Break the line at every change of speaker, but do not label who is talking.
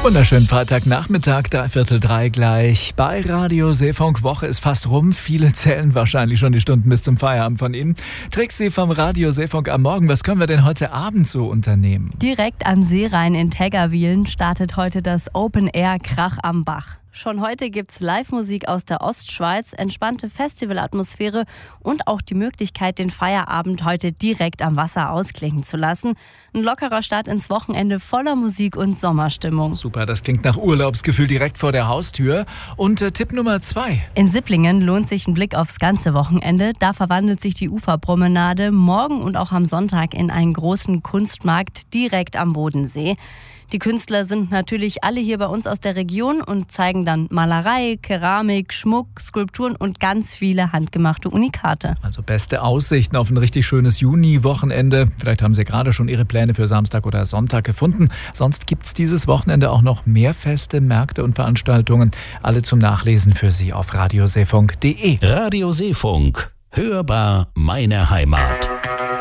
Wunderschönen Freitagnachmittag, 2:45 gleich. Bei Radio Seefunk. Woche ist fast rum. Viele zählen wahrscheinlich schon die Stunden bis zum Feierabend von Ihnen. Trixie vom Radio Seefunk am Morgen. Was können wir denn heute Abend so unternehmen?
Direkt am Seerhein in Tägerwilen startet heute das Open Air Krach am Bach. Schon heute gibt's Live-Musik aus der Ostschweiz, entspannte Festivalatmosphäre und auch die Möglichkeit, den Feierabend heute direkt am Wasser ausklingen zu lassen. Ein lockerer Start ins Wochenende voller Musik und Sommerstimmung.
Super, das klingt nach Urlaubsgefühl direkt vor der Haustür. Und Tipp Nummer 2.
In Sipplingen lohnt sich ein Blick aufs ganze Wochenende. Da verwandelt sich die Uferpromenade morgen und auch am Sonntag in einen großen Kunstmarkt direkt am Bodensee. Die Künstler sind natürlich alle hier bei uns aus der Region und zeigen dann Malerei, Keramik, Schmuck, Skulpturen und ganz viele handgemachte Unikate.
Also beste Aussichten auf ein richtig schönes Juni-Wochenende. Vielleicht haben Sie gerade schon Ihre Pläne für Samstag oder Sonntag gefunden. Sonst gibt es dieses Wochenende auch noch mehr Feste, Märkte und Veranstaltungen. Alle zum Nachlesen für Sie auf radioseefunk.de.
Radio Seefunk. Hörbar meine Heimat.